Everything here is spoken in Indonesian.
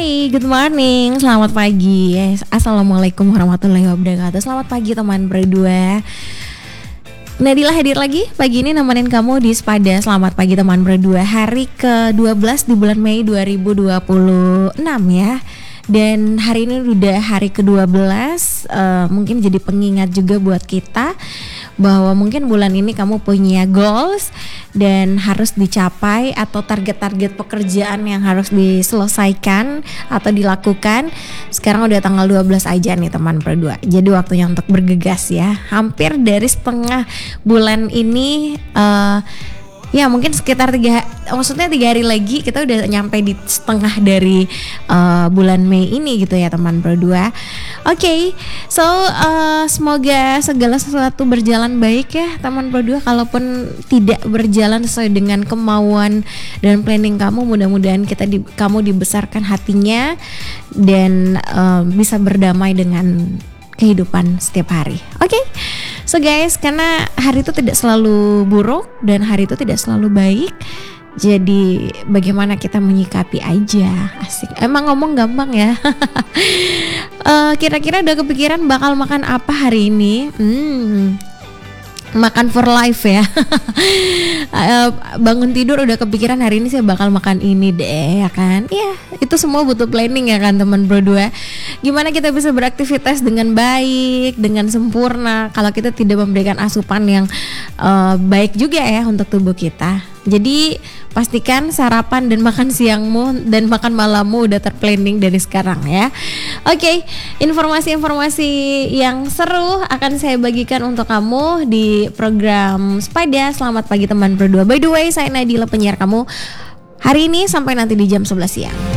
Hai, good morning, selamat pagi. Assalamualaikum warahmatullahi wabarakatuh. Selamat pagi teman berdua. Nadila hadir lagi pagi ini nemenin kamu di Sepada. Selamat pagi teman berdua. Hari ke-12 di bulan Mei 2026 ya. Dan hari ini udah hari ke-12, mungkin jadi pengingat juga buat kita bahwa mungkin bulan ini kamu punya goals dan harus dicapai, atau target-target pekerjaan yang harus diselesaikan atau dilakukan. Sekarang udah tanggal 12 aja nih teman berdua. Jadi waktunya untuk bergegas ya. Hampir dari setengah bulan ini, ya mungkin sekitar 3 hari lagi kita udah nyampe di setengah dari bulan Mei ini gitu ya teman berdua. Oke, so semoga segala sesuatu berjalan baik ya teman berdua. Kalaupun tidak berjalan sesuai dengan kemauan dan planning kamu, mudah-mudahan kamu dibesarkan hatinya dan bisa berdamai dengan kehidupan setiap hari. Oke. So guys, karena hari itu tidak selalu buruk dan hari itu tidak selalu baik, jadi bagaimana kita menyikapi aja. Asik. Emang ngomong gampang ya. Kira-kira udah kepikiran bakal makan apa hari ini? Makan for life ya. Bangun tidur udah kepikiran hari ini saya bakal makan ini deh ya kan. Iya, itu semua butuh planning ya kan teman berdua. Gimana kita bisa beraktivitas dengan baik, dengan sempurna kalau kita tidak memberikan asupan yang baik juga ya untuk tubuh kita. Jadi pastikan sarapan dan makan siangmu dan makan malammu udah terplanning dari sekarang ya. Oke, informasi-informasi yang seru akan saya bagikan untuk kamu di program Sepada. Selamat pagi teman berdua. By the way, saya Nadila, penyiar kamu hari ini sampai nanti di jam 11 siang.